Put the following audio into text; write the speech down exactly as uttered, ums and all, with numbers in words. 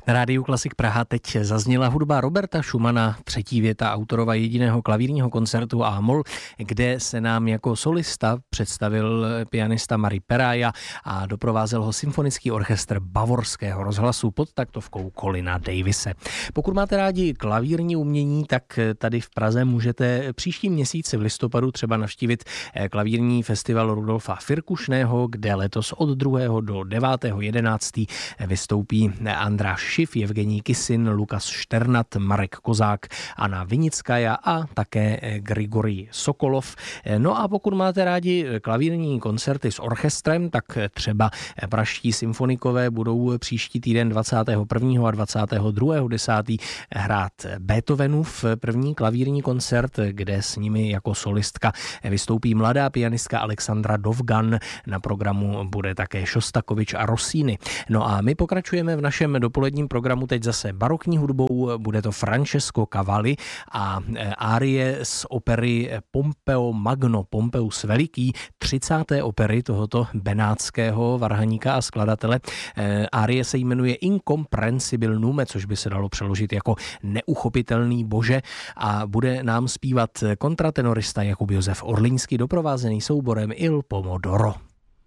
Na Rádiu Klasik Praha teď zazněla hudba Roberta Schumana, třetí věta autorova jediného klavírního koncertu A-moll, kde se nám jako solista představil pianista Mari Peraja a doprovázel ho symfonický orchestr Bavorského rozhlasu pod taktovkou Colina Davise. Pokud máte rádi klavírní umění, tak tady v Praze můžete příští měsíc v listopadu třeba navštívit klavírní festival Rudolfa Firkušného, kde letos od druhého do devátého jedenáctého vystoupí Andráš Šiv, Evgenij Kisin, Lukas Šternat, Marek Kozák, Anna Vinickaja a také Grigorij Sokolov. No a pokud máte rádi klavírní koncerty s orchestrem, tak třeba pražští symfonikové budou příští týden dvacátého prvního a dvacátého druhého desátého hrát Beethovenův první klavírní koncert, kde s nimi jako solistka vystoupí mladá pianistka Alexandra Dovgan. Na programu bude také Šostakovič a Rossini. No a my pokračujeme v našem dopoledním programu teď zase barokní hudbou. Bude to Francesco Cavalli a árie z opery Pompeo Magno, Pompeius Veliký, třicáté opery tohoto benátského varhaníka a skladatele. Árie se jmenuje Incomprensibile Nume, což by se dalo přeložit jako neuchopitelný bože, a bude nám zpívat kontratenorista Jakub Josef Orlínský, doprovázený souborem Il Pomodoro.